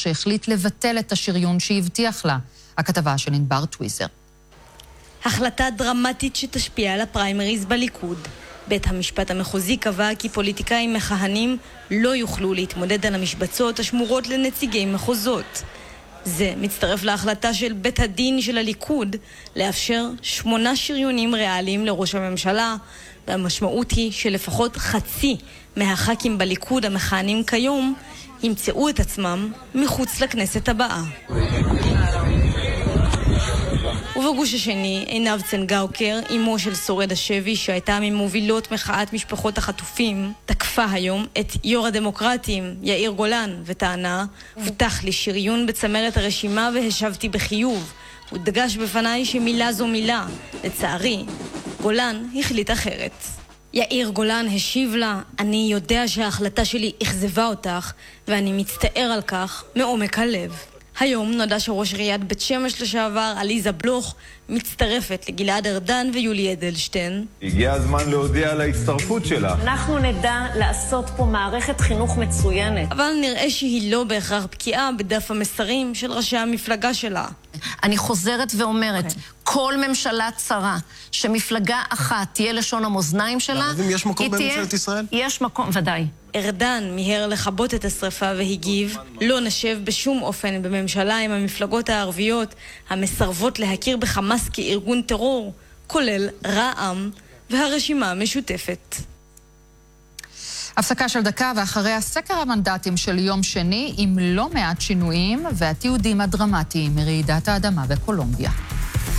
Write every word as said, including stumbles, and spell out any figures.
שהחליט לבטל את השריון שהבטיח לה. הכתבה של ענבר טוויזר. החלטה דרמטית שתשפיע על הפריימריז בליכוד. בית המשפט המחוזי קבע כי פוליטיקאים מכהנים לא יוכלו להתמודד על המשבצות השמורות לנציגי מחוזות. זה מצטרף להחלטה של בית הדין של הליכוד לאפשר שמונה שריונים ריאליים לראש הממשלה, והמשמעות היא שלפחות חצי מהח"כים בליכוד המכהנים כיום ימצאו את עצמם מחוץ לכנסת הבאה. ובגוש השני, עינב צנגאוקר, אמו של שורד השבי שהייתה ממובילות מחאת משפחות החטופים, תקפה היום את יו"ר הדמוקרטים יאיר גולן וטענה, הובטח לי שריון בצמרת הרשימה והשבתי בחיוב. הוא דגש בפניי שמילה זו מילה. לצערי, גולן החליט אחרת. יאיר גולן השיב לה, אני יודע שההחלטה שלי אכזבה אותך ואני מצטער על כך מעומק הלב. היום נודע שראש עיריית בית שמש לשעבר, עליזה בלוך, מצטרפת לגלעד ארדן ויולי אדלשטיין. הגיע הזמן להודיע על ההצטרפות שלה. אנחנו נדע לעשות פה מערכת חינוך מצוינת. אבל נראה שהיא לא בהכרח בקיאה בדף המסרים של ראשי המפלגה שלה. אני חוזרת ואומרת, okay. כל ממשלה צרה שמפלגה אחת תהיה לשון המאזניים שלה, יש מקום בממשלת ישראל? יש מקום, ודאי. ארדן מיהר לחבות את השריפה והגיב, לא נשב בשום אופן בממשלה עם המפלגות הערביות המסרבות להכיר בחמאס כארגון טרור, כולל רע"מ והרשימה המשותפת. הפסקה של דקה ואחרי סקר המנדטים של יום שני עם לא מעט שינויים והתיעודים הדרמטיים מרעידת האדמה בקולומביה.